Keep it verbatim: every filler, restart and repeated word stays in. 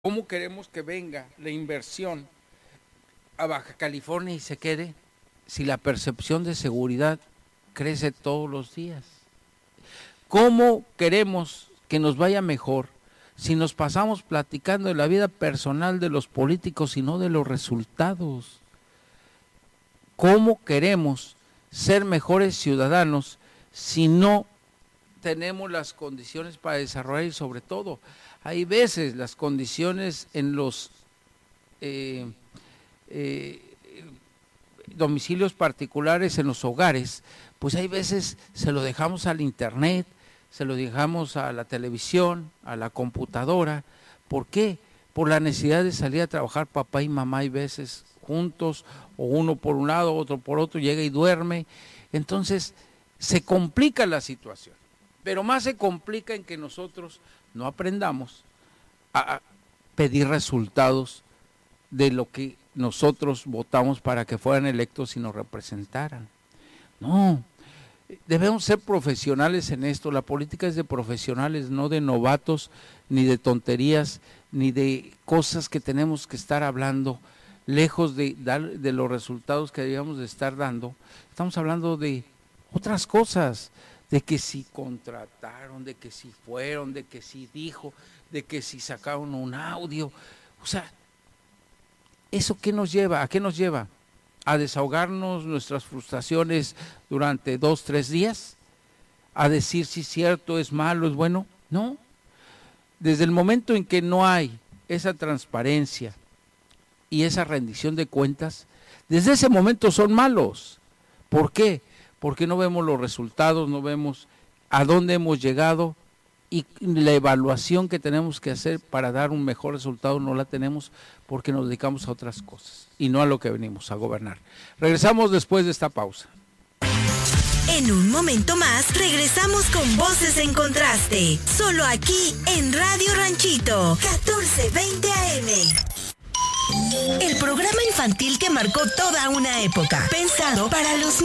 ¿Cómo queremos que venga la inversión a Baja California y se quede si la percepción de seguridad crece todos los días? ¿Cómo queremos que nos vaya mejor si nos pasamos platicando de la vida personal de los políticos y no de los resultados? ¿Cómo queremos ser mejores ciudadanos si no tenemos las condiciones para desarrollar? Y sobre todo, hay veces las condiciones en los eh, eh, domicilios particulares, en los hogares, pues hay veces se lo dejamos al internet, se lo dejamos a la televisión, a la computadora. ¿Por qué? Por la necesidad de salir a trabajar papá y mamá, hay veces juntos, o uno por un lado, otro por otro, llega y duerme. Entonces se complica la situación, pero más se complica en que nosotros no aprendamos a pedir resultados de lo que nosotros votamos para que fueran electos y nos representaran. No, debemos ser profesionales en esto. La política es de profesionales, no de novatos, ni de tonterías, ni de cosas que tenemos que estar hablando, lejos de dar de los resultados que debíamos de estar dando. Estamos hablando de otras cosas, de que si contrataron, de que si fueron, de que si dijo, de que si sacaron un audio. O sea, ¿eso qué nos lleva? ¿A qué nos lleva? ¿A desahogarnos nuestras frustraciones durante dos, tres días? ¿A decir si es cierto, es malo, es bueno? No. Desde el momento en que no hay esa transparencia y esa rendición de cuentas, desde ese momento son malos. ¿Por qué? Porque no vemos los resultados, no vemos a dónde hemos llegado y la evaluación que tenemos que hacer para dar un mejor resultado no la tenemos porque nos dedicamos a otras cosas y no a lo que venimos a gobernar. Regresamos después de esta pausa. En un momento más regresamos con Voces en Contraste, solo aquí en Radio Ranchito, catorce veinte A M. El programa infantil que marcó toda una época, pensado para los